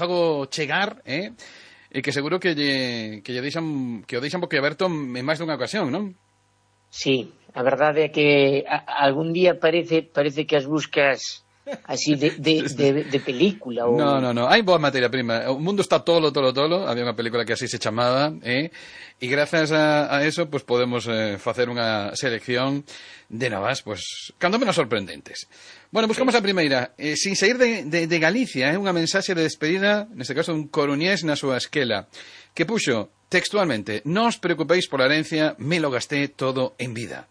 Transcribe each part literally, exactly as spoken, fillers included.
fago chegar, eh? E que seguro que lle, que lle deixan, que o deixan boquiaberto en máis dunha ocasión, non? Sí, a verdade é que a, algún día parece parece que as buscas así de, de, de, de película ou... No, no, no, hai boa materia prima. O mundo está tolo, tolo, tolo. Había unha película que así se chamaba, eh? E grazas a, a eso, pues podemos eh, facer unha selección de novas, pues, cando menos sorprendentes. Bueno, buscamos a primeira. Eh, sin sair de, de, de Galicia, é eh? unha mensaxe de despedida, neste caso un coruñés na súa esquela, que puxo textualmente: non os preocupéis pola herencia, me lo gasté todo en vida.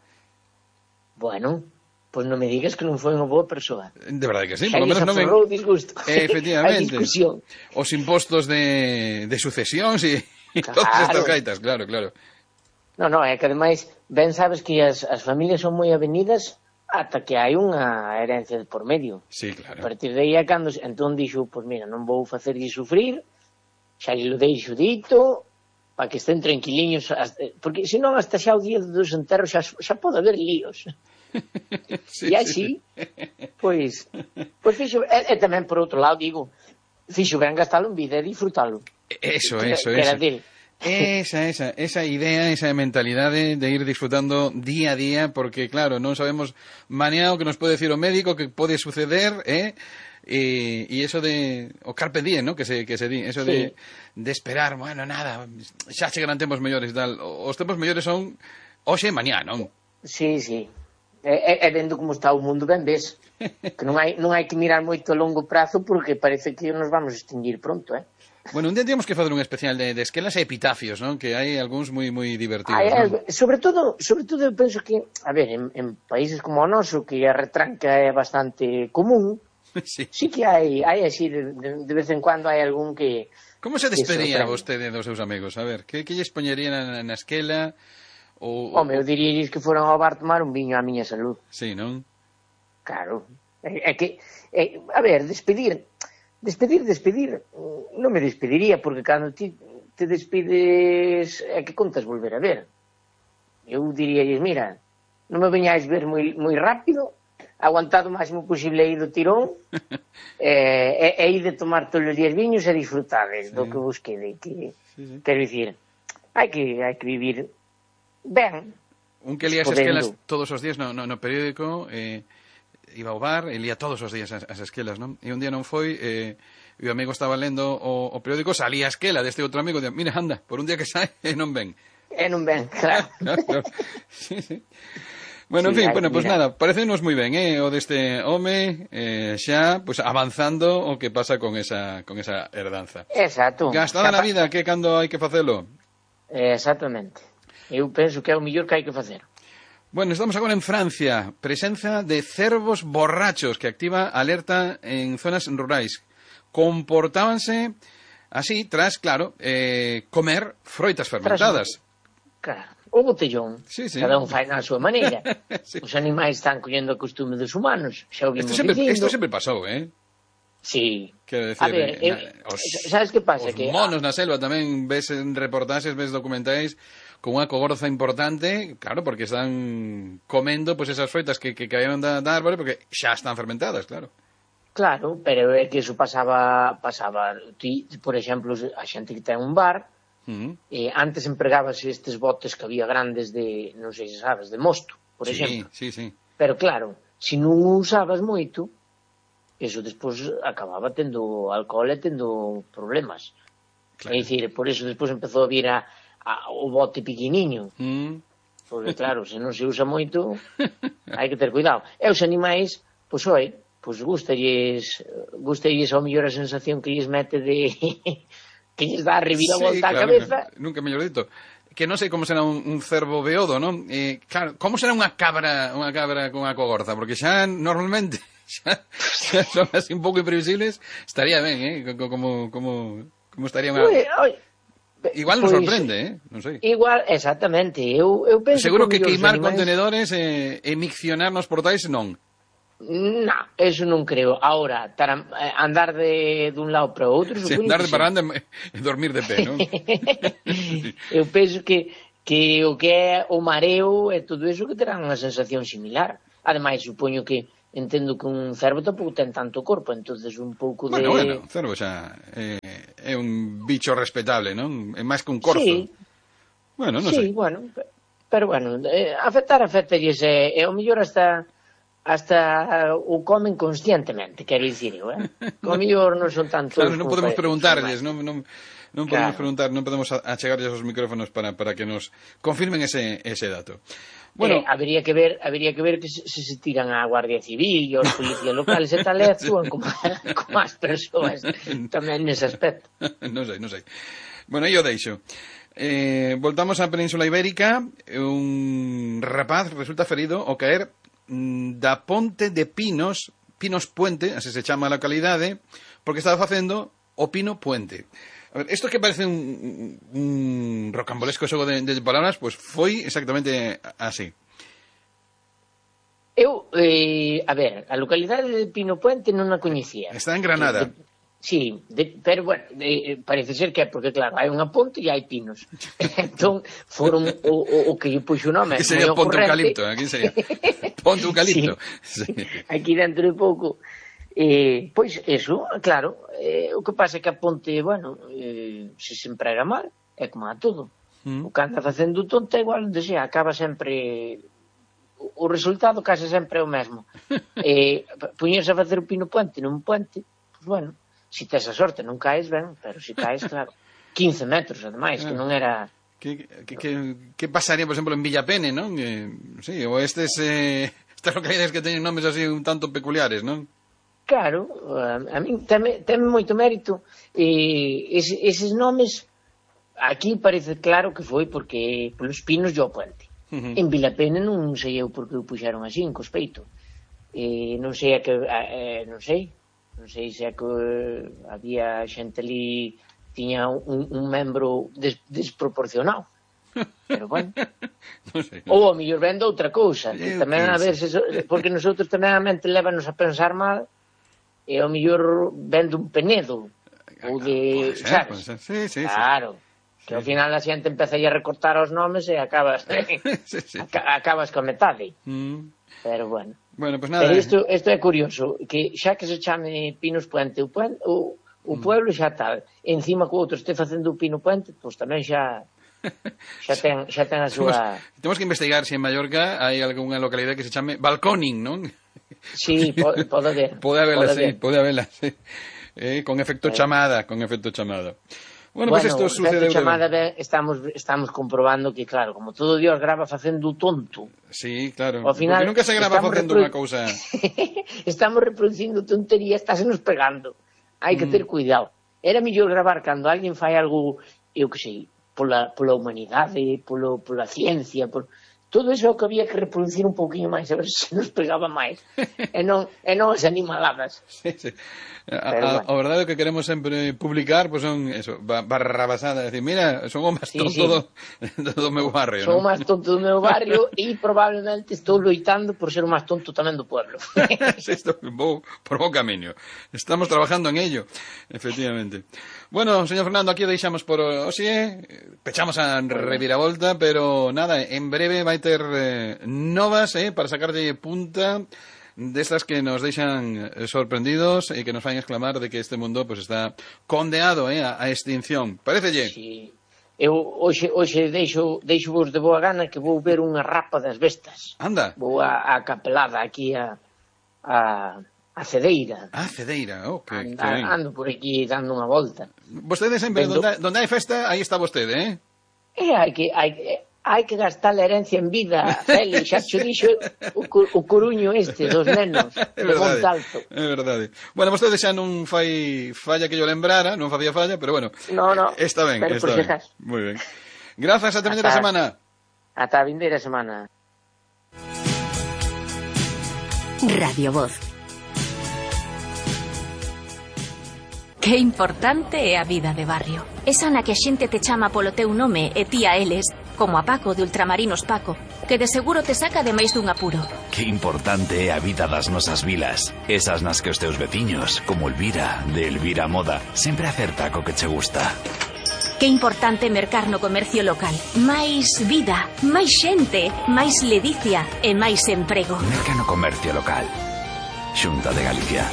Bueno, pois non me digas que non foi unha boa persoa. De verdade que sí, xa por lo menos non me... disgusto. Eh, efectivamente. A discusión. Os impostos de, de sucesións e, e claro. Todas estas gaitas, claro, claro. No, no, é que ademais, ben sabes que as, as familias son moi avenidas ata que hai unha herencia de por medio. Sí, claro. A partir de aí é cando, entón dixo, pois mira, non vou facerlle sufrir, xa lle lo deixo dito, para que estén tranquiliños, porque senón hasta xa o día dos enterros xa, xa pode haber líos. Sí, e así, sí. pois, pois fixo, e, e tamén por outro lado digo, fixo ben gastalo en vida e disfrutalo. Eso, eso, que, eso. Que esa, esa, esa idea, esa mentalidade de ir disfrutando día a día, porque claro, non sabemos mañá o que nos pode decir o médico, que pode suceder, eh? E, e eso de o carpe diem, ¿no? Que se, que se di, eso sí. de, de esperar, bueno, nada, xa chegarán tempos mellores e tal. Os tempos mellores son hoxe e mañá, non? Sí, sí. E, e vendo como está o mundo, ben ves que non hai, non hai que mirar moito a longo prazo, porque parece que nos vamos a extinguir pronto, eh? Bueno, un día temos que fazer un especial de, de esquelas e epitafios, non? Que hai algúns moi moi divertidos, hai, non? Sobre todo, sobre todo eu penso que, a ver, en, en países como o noso, que a retranca é bastante común, sí, sí que hai, hai así, de, de, de vez en cuando hai algún que... Como se despedía vostede dos seus amigos? A ver, que, que lles poñerían na, na esquela? O, Home, eu diríais que foran ao bar tomar un viño á miña salud. Sí, non? Claro. É, é que, é, a ver, despedir, despedir, despedir, non me despediría, porque cando ti te despides, é que contas volver a ver. Eu diríais, mira, non me veñáis ver moi, moi rápido, aguantado o máximo posible aí do tirón, e, e, e ir de tomar todos os días viños e disfrutades sí. do que vos quede. Que, sí, sí. Quero dicir, hai que, hai que vivir... Ben, un que lía as esquelas todos os días no, no, no periódico, eh, iba ao bar e lía todos os días as, as esquelas, non? E un día non foi, eh, e o amigo estaba lendo o, o periódico, salía a esquela deste outro amigo, e día, mira, anda, por un día que sai e non ven. E non ven, claro. claro, claro. Sí, sí. Bueno, en fin, bueno, pues nada, parecenos moi ben, eh, o deste home, eh, xa, pues avanzando o que pasa con esa, con esa herdanza. Exacto. Gastada na vida, que cando hai que facelo? Exactamente. Eu penso que é o mellor que hai que facer. Bueno, estamos agora en Francia. Presenza de cervos borrachos que activa alerta en zonas rurais. Comportábanse así tras, claro, eh, comer froitas fermentadas. Tras, claro, o botellón. Sí, sí. Cada un fai na súa maneira. Sí. Os animais están collendo o costume dos humanos. Xa o vimos sempre, dicindo. Isto sempre pasou, eh? Sí. Quero decir, a ver, eh, eu, os, sabes que pasa? Os que monos na selva tamén ves en reportaxes, ves documentais con unha cogorza importante, claro, porque están comendo pues, esas froitas que, que caeron da, da árbore, porque xa están fermentadas, claro. Claro, pero é que eso pasaba, pasaba, ti, por exemplo, a xente que ten un bar, uh-huh. eh, antes empregábase estes botes que había grandes de, non sei se sabes, de mosto, por sí, exemplo. Sí, sí, sí. Pero claro, se non usabas moito, eso despois acababa tendo alcohol e tendo problemas. Claro. É dicir, por eso despois empezou a vir a A, o bote pequeniño mm. porque claro, se non se usa moito hai que ter cuidado e os animais, pois oi pois gustalles gustalles ao mellor a sensación que lles mete de que lles dá a reviravolta sí, claro, a cabeza nunca mellor dito que non sei como será un, un cervo beodo, non? Eh, claro, como será unha cabra unha cabra con a cogorza, porque xa normalmente xa, xa son así un pouco imprevisibles, estaría ben, eh? como, como, como estaría unha... Ui, oi. Igual nos pues, sorprende, eh? Non sei. Igual, exactamente. Eu, eu penso seguro que queimar animais... contenedores e eh, miccionar nos portais non. Non, eso non creo. Ahora, taram, andar de dun lado para o outro... Sí, andar de parranda e dormir de pé, non? Eu penso que, que o que é o mareo e todo eso que terán unha sensación similar. Ademais, supoño que, entendo que un cervo tampouco ten tanto corpo, entonces un pouco de... Bueno, bueno, o cervo xa é, é un bicho respetable, non? É máis que un corzo. Sí, bueno, non sí, sei. bueno, pero bueno, eh, afectar afectalles e eh, ao mellor hasta hasta o comen conscientemente, quero dicir eu, eh? Ao mellor non son tanto... Claro, non podemos preguntarlles, non, non, non podemos claro. preguntar, non podemos achegarlles os micrófonos para, para que nos confirmen ese, ese dato. Bueno, eh, habría que ver, habría que ver que se, se tiran a Guardia Civil e os policías locales e tal, e actúan como, como as persoas tamén nese aspecto. non sei, non sei. Bueno, eu deixo. Eh, voltamos á Península Ibérica. Un rapaz resulta ferido ao caer da Ponte de Pinos, Pinos Puente, así se chama a localidade, porque estaba facendo o Pino Puente. A ver, isto que parece un, un rocambolesco xogo de, de palabras, pues foi exactamente así. Eu, eh, a ver, a localidade de Pino Puente non a coñecía. Está en Granada. De, de, sí, de, pero bueno, de, parece ser que é porque, claro, hai unha ponte e hai pinos. Entón, foron o, o, o que lle puxo o nome. Aquí sería Ponte Eucalipto, aquí sería Ponte Eucalipto. Sí. Sí. Aquí dentro de pouco... Eh, pois, eso, claro, eh, o que pasa é que a ponte, bueno, eh, se se emprega mal, é como a todo. Mm. O que anda facendo tonto é igual, de xa, acaba sempre... O, o resultado case sempre é o mesmo. eh, Puñerse a facer o Pino Puente nun puente, pois, bueno, se tes a sorte non caes ben, pero se caes, claro, quince metros, ademais, que non era... Que, que, que, que pasaría, por exemplo, en Villapene, non? Eh, sí, ou estes, eh, estas localidades que teñen nomes así un tanto peculiares, non? Claro, a mí teme, teme moito mérito e ese, eses nomes aquí parece claro que foi porque polos pinos do puente. Uh-huh. En Vilapene non sei eu por que o puxeron así, en cospeito. E non sei a que a, a, non sei, non sei se é que había xente ali tiña un, un membro des, desproporcionado. Pero bueno. No sei, no. Ou a mellor vendo outra cousa, que tamén a veces, porque nosotros tamén a mente levanos a pensar mal. E ao mellor vende un penedo ou de, ser, sabes? Sí, sí, claro, sí. Que ao final a xente empeza a recortar os nomes e acabas sí, sí. acabas coa metade. Mm. Pero bueno. Bueno, pues nada. Pero isto, isto é curioso, que xa que se chame Pinos Puente, o, puente, o, o mm. pueblo xa tal, encima que o outro este facendo o Pino Puente, pois pues tamén xa xa ten, xa ten a súa... Temos, temos que investigar se en Mallorca hai algunha localidade que se chame Balconing, non? Sí, pode, pode haber. Pode haberla, pode sí, haber. pode haberla, sí. Eh, con efecto eh. chamada, con efecto chamada. Bueno, bueno, pues esto sucede... Efecto chamada, ben, estamos, estamos comprobando que, claro, como todo Dios grava facendo tonto. Sí, claro. Ao final, porque nunca se grava facendo reprodu... unha cousa... estamos reproducindo tontería, estásenos pegando. Hai que ter mm. cuidado. Era mellor gravar cando alguén fai algo, eu que sei, pola, pola humanidade, polo, pola ciencia, por... todo iso é o que había que reproducir un pouquinho máis, a ver se nos pegaba máis. e non, e non as animaladas. Sí, sí. A, a, bueno. A verdade é que queremos sempre publicar, pois son eso, barrabasada, decir, mira, son o máis tonto sí, sí. do, do meu barrio. Son o ¿no? máis tonto do meu barrio e probablemente estou loitando por ser o máis tonto tamén do pueblo. Sí, estou vou, por bo camiño. Estamos trabajando en ello, efectivamente. Bueno, señor Fernando, aquí o deixamos por hoxe, pechamos a reviravolta, pero nada, en breve vai ter eh, novas eh, para sacarlle punta destas que nos deixan sorprendidos e que nos fan exclamar de que este mundo pues está condenado eh, a, a extinción. Parecelle? Sí. Eu hoxe, hoxe deixo, deixo vos de boa gana que vou ver unha rapa das bestas. Anda. Vou a, a capelada aquí a, a, a Cedeira. Ah, Cedeira, oh, que, Anda, que ben. Ando por aquí dando unha volta. Vostede sempre, Vendo... donde, donde hai festa, aí está vostede, eh? E hai que... Hai que hai que gastar a herencia en vida, Feli, xa xo dixo o, o coruño este dos nenos é de Montalto. É verdade. Bueno, vostede xa non fai falla que yo lembrara, non facía falla, pero bueno, no, no, está ben, pero está ben. Moi ben. Grazas, ata a vindeira semana. Ata a vindeira semana. Radio Voz. Que importante é a vida de barrio. Esa na que a xente te chama polo teu nome e ti a eles, como a Paco de Ultramarinos Paco, que de seguro te saca de máis dun apuro. Que importante é a vida das nosas vilas. Esas nas que os teus veciños, como Elvira, de Elvira Moda, sempre acerta co que che gusta. Que importante mercar no comercio local. Máis vida, máis xente, máis ledicia e máis emprego. Merca no comercio local. Xunta de Galicia.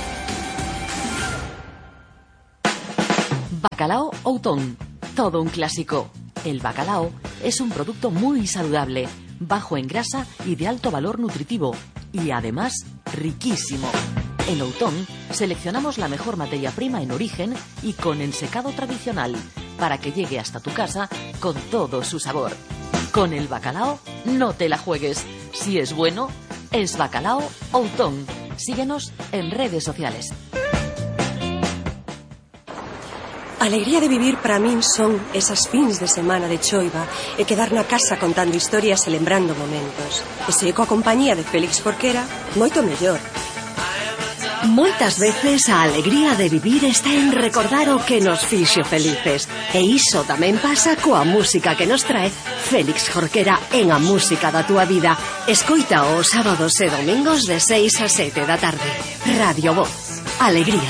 Bacalao Outón, todo un clásico. El bacalao es un producto muy saludable, bajo en grasa y de alto valor nutritivo, y además riquísimo. En Outón seleccionamos la mejor materia prima en origen y con ensecado tradicional, para que llegue hasta tu casa con todo su sabor. Con el bacalao no te la juegues. Si es bueno, es Bacalao Outón. Síguenos en redes sociales. A alegría de vivir para min son esas fins de semana de choiva e quedar na casa contando historias e lembrando momentos. E se coa compañía de Félix Jorquera, moito mellor. Moitas veces a alegría de vivir está en recordar o que nos fixo felices. E iso tamén pasa coa música que nos trae Félix Jorquera en A Música da Túa Vida. Escoita os sábados e domingos de seis a sete da tarde. Radio Voz. Alegría